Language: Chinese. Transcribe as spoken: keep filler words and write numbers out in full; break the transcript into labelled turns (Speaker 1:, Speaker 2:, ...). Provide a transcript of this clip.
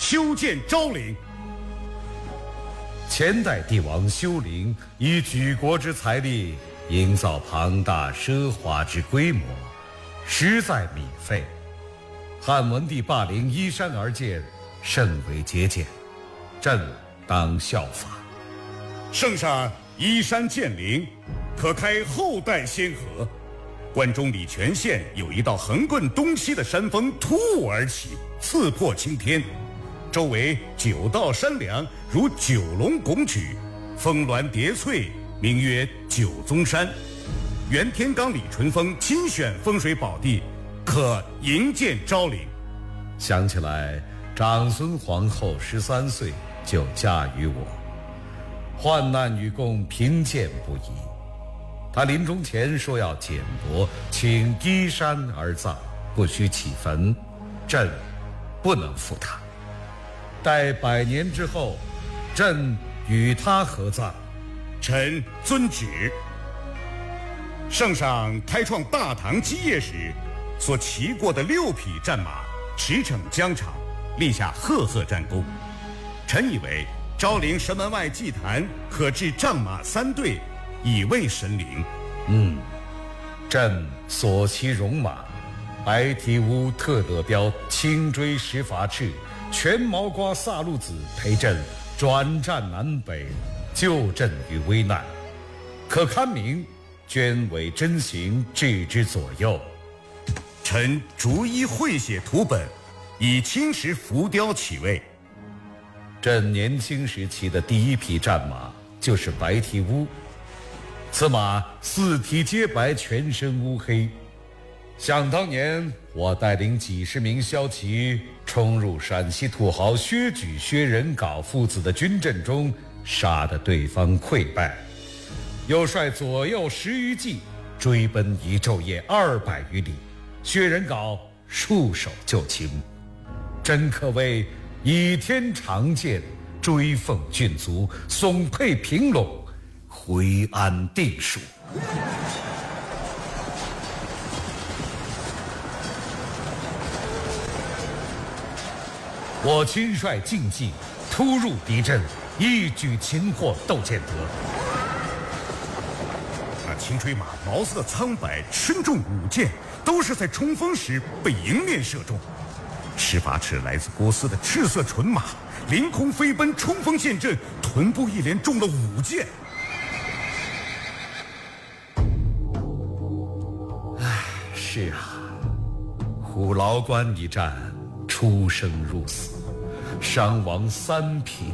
Speaker 1: 修建昭陵。
Speaker 2: 前代帝王修陵，以举国之财力，营造庞大奢华之规模，实在米费。汉文帝霸陵依山而建，甚为节俭，朕当效法。
Speaker 1: 圣上依山建陵，可开后代先河。关中礼泉县有一道横棍东西的山峰突兀而起，刺破青天，周围九道山梁如九龙拱举，峰峦叠翠，名曰九宗山。袁天罡、李淳风亲选风水宝地，可营建昭陵。
Speaker 2: 想起来，长孙皇后十三岁就嫁于我，患难与共，贫贱不移。她临终前说要简帛，请依山而葬，不许起坟，朕不能负她。待百年之后，朕与她合葬。
Speaker 1: 臣遵旨。圣上开创大唐基业时，所骑过的六匹战马驰骋疆场，立下赫赫战功。臣以为昭陵神门外祭坛可置仗马三队，以慰神灵。
Speaker 2: 嗯，朕所骑戎马，白蹄乌特勒彪轻追石伐赤，全毛瓜萨路子陪朕转战南北，救朕于危难，可堪名捐伪真行，置之左右。
Speaker 1: 臣逐一绘写图本，以青石浮雕起位。
Speaker 2: 朕年轻时骑的第一匹战马就是白蹄乌，此马四蹄皆白，全身乌黑。想当年，我带领几十名骁骑冲入陕西土豪薛举、薛仁杲父子的军阵中，杀得对方溃败，又率左右十余骑追奔一昼夜二百余里，薛仁杲束手就擒，真可谓倚天长剑，追奉郡卒，耸佩平陇，回安定蜀。我亲率劲骑突入敌阵，一举擒获窦建德。
Speaker 1: 那轻锤马毛色苍白，身中五箭，都是在冲锋时被迎面射中。石伐赤来自波斯的赤色纯马，凌空飞奔，冲锋陷阵，臀部一连中了五箭。
Speaker 2: 唉，是啊，虎牢关一战，出生入死，伤亡三匹